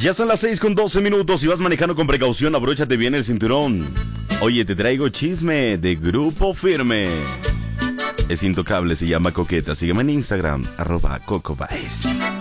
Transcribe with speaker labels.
Speaker 1: Ya son las 6:12. Si vas manejando con precaución, abróchate bien el cinturón. Oye, te traigo chisme de Grupo Firme. Es intocable, se llama Coqueta. Sígueme en Instagram, @CocoBaez.